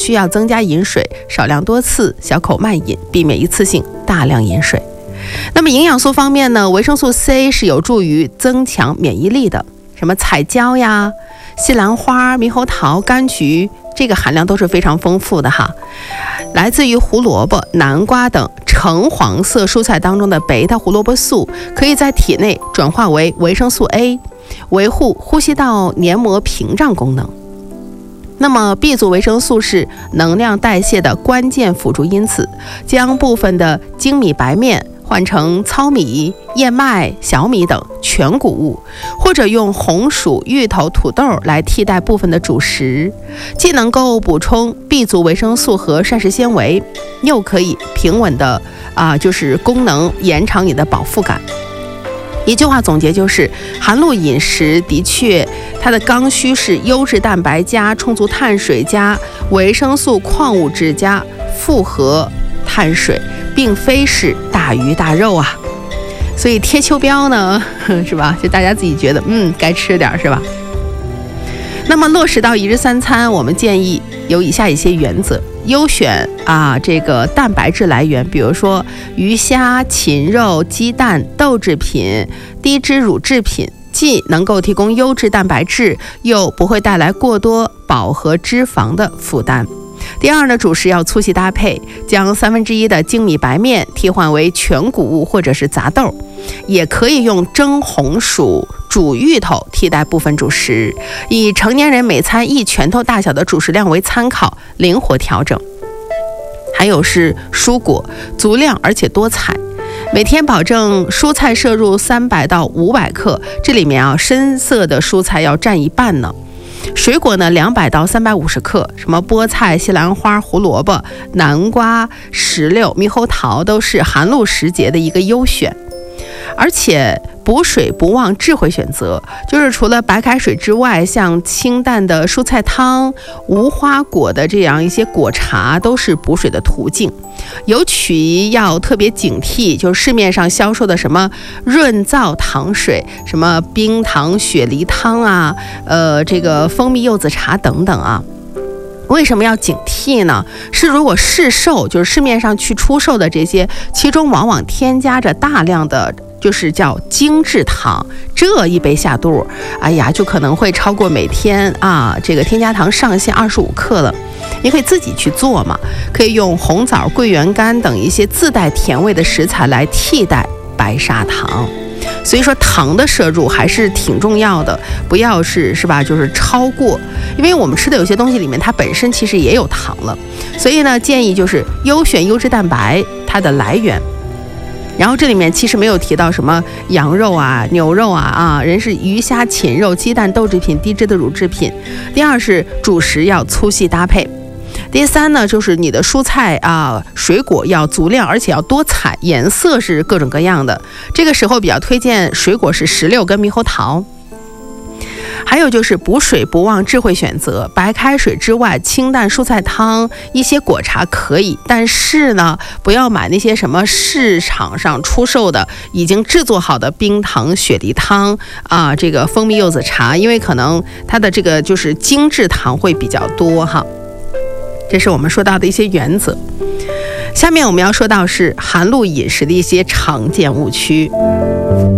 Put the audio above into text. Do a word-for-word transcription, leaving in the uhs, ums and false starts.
需要增加饮水，少量多次，小口慢饮，避免一次性大量饮水。那么营养素方面呢，维生素 C 是有助于增强免疫力的，什么彩椒呀、西兰花、猕猴桃、柑橘，这个含量都是非常丰富的哈。来自于胡萝卜、南瓜等橙黄色蔬菜当中的贝塔胡萝卜素，可以在体内转化为维生素 A， 维护呼吸道黏膜屏障功能。那么 B 族维生素是能量代谢的关键辅助因子，将部分的精米白面换成糙米、燕麦、小米等全谷物，或者用红薯、芋头、土豆来替代部分的主食，既能够补充 B 族维生素和膳食纤维，又可以平稳的啊，就是功能延长你的饱腹感。一句话总结就是，含露饮食的确，它的刚需是优质蛋白加充足碳水加维生素、矿物质加复合碳水，并非是大鱼大肉啊。所以贴秋膘呢，是吧？就大家自己觉得，嗯，该吃点是吧？那么落实到一日三餐，我们建议有以下一些原则：优选啊这个蛋白质来源，比如说鱼虾、禽肉、鸡蛋、豆制品、低脂乳制品，既能够提供优质蛋白质，又不会带来过多饱和脂肪的负担。第二呢，主食要粗细搭配，将三分之一的精米白面替换为全谷物或者是杂豆，也可以用蒸红薯、煮芋头替代部分主食，以成年人每餐一拳头大小的主食量为参考，灵活调整。还有是蔬果，足量而且多采，每天保证蔬菜摄入三百到五百克，这里面啊深色的蔬菜要占一半呢。水果呢，两百到三百五十克，什么菠菜、西兰花、胡萝卜、南瓜、石榴、猕猴桃都是含露时节的一个优选。而且补水不忘智慧选择，就是除了白开水之外，像清淡的蔬菜汤、无花果的这样一些果茶都是补水的途径。尤其要特别警惕，就是市面上销售的什么润燥糖水，什么冰糖雪梨汤啊，呃，这个蜂蜜柚子茶等等啊。为什么要警惕呢？是如果市售，就是市面上去出售的这些，其中往往添加着大量的就是叫精制糖，这一杯下肚，哎呀，就可能会超过每天啊这个添加糖上限二十五克了。你可以自己去做嘛，可以用红枣、桂圆干等一些自带甜味的食材来替代白砂糖。所以说糖的摄入还是挺重要的，不要是是吧，就是超过，因为我们吃的有些东西里面它本身其实也有糖了，所以呢建议就是优选优质蛋白它的来源。然后这里面其实没有提到什么羊肉啊、牛肉啊啊，人是鱼虾、禽肉、鸡蛋、豆制品、低脂的乳制品。第二是主食要粗细搭配。第三呢，就是你的蔬菜啊、水果要足量，而且要多采，颜色是各种各样的。这个时候比较推荐水果是石榴跟猕猴桃。还有就是补水不忘智慧选择，白开水之外，清淡蔬菜汤、一些果茶可以，但是呢，不要买那些什么市场上出售的已经制作好的冰糖雪梨汤啊，这个蜂蜜柚子茶，因为可能它的这个就是精制糖会比较多哈。这是我们说到的一些原则。下面我们要说到是含露饮食的一些常见误区。